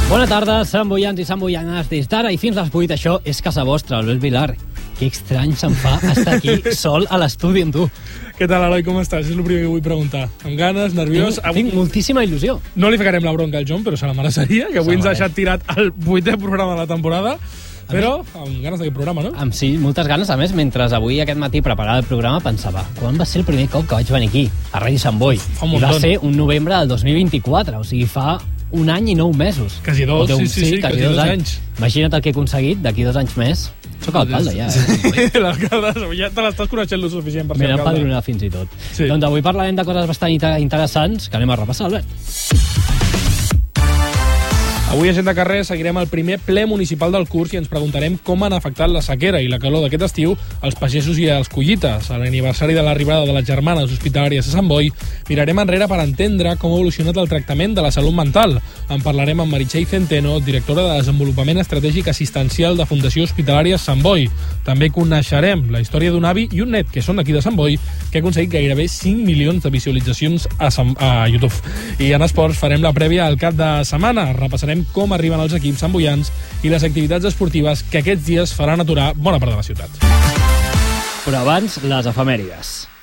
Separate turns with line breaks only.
Bona tarda, samboians i samboianes. Des d'ara i fins les 8, això és casa vostra, Albert Vilar. Que estrany se'm fa estar aquí sol a l'estudi amb tu.
Què tal, Eloi, com estàs? És el primer que vull preguntar. Amb ganes, nerviós...
Tinc moltíssima il·lusió.
No li ficarem la bronca al John, però se la mereixeria, que avui ens ha deixat tirat el 8è programa de la temporada, però amb ganes d'aquest programa, no?
Sí, moltes ganes. A més, mentre avui aquest matí preparava el programa, pensava, quan va ser el primer cop que vaig venir aquí, a Ràdio Sant Boi?
Fa un
I va
muntón.
ser un novembre del 2024, o sigui, fa un any i 9 mesos.
Quasi dos, sí, quasi 2 anys.
Imagina't el que he aconseguit d'aquí 2 anys més. Soc alcalde, ja.
L'alcalde, ja te l'estàs coneixent lo suficient per ser
M'he
alcalde.
empadronat fins i tot.
Sí.
Doncs avui parlarem de coses bastant interessants que anem a repassar, Albert.
Avui a Gent de Carrer seguirem el primer ple municipal del curs i ens preguntarem com han afectat la sequera i la calor d'aquest estiu als pagesos i als collites. A l'aniversari de l'arribada de les germanes hospitalàries a Sant Boi mirarem enrere per entendre com ha evolucionat el tractament de la salut mental. En parlarem amb Meritxell Centeno, directora de Desenvolupament Estratègic Assistencial de Fundació Hospitalària Sant Boi. També coneixerem la història d'un avi i un net, que són d'aquí de Sant Boi, que ha aconseguit gairebé 5 milions de visualitzacions a YouTube. I en esports farem la prèvia al cap de setmana. Repassarem com arriben els equips samboians i les activitats esportives que aquests dies faran aturar bona part de la ciutat.
Però abans, les efemèrides.